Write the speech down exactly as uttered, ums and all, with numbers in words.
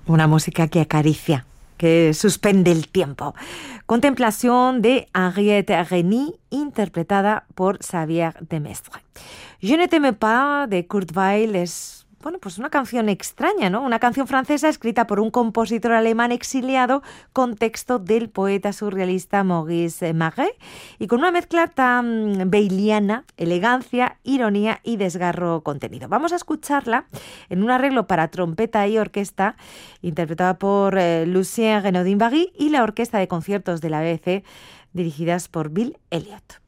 Una música que acaricia, que suspende el tiempo. Contemplación de Henriette Remy, interpretada por Xavier Demestre. Je ne t'aime pas, de Kurt Weill, es bueno, pues una canción extraña, ¿no? Una canción francesa escrita por un compositor alemán exiliado con texto del poeta surrealista Maurice Marais y con una mezcla tan weilliana, elegancia, ironía y desgarro contenido. Vamos a escucharla en un arreglo para trompeta y orquesta interpretada por eh, Lucien Renaudin-Barry y la Orquesta de Conciertos de la B B C dirigidas por Bill Elliott.